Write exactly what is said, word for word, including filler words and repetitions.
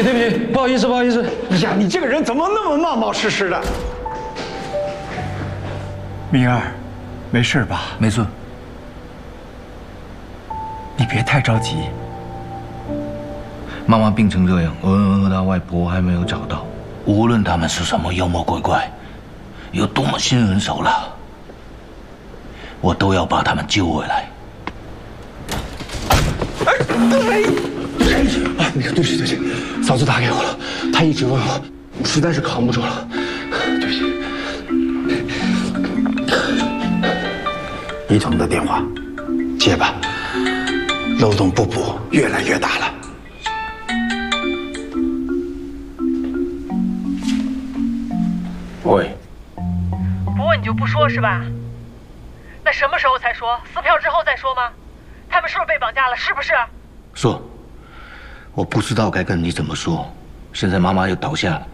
起，对不起，不好意思，不好意思。 哎呀，你这个人怎么那么冒冒失失的？ 明儿，没事吧？ 没事。 你别太着急。 妈妈病成这样，文文和他外婆还没有找到。无论他们是什么妖魔鬼怪，有多么心狠手辣，我都要把他们救回来。 哎，哎，啊，那个，对不起，对不起，嫂子打给我了，她一直问我，实在是扛不住了，对不起。一彤的电话，接吧，漏洞不补越来越大了。喂。 不问你就不说是吧？那什么时候才说？撕票之后再说吗？他们是不是被绑架了？是不是？ 说，我不知道该跟你怎么说。现在妈妈又倒下了，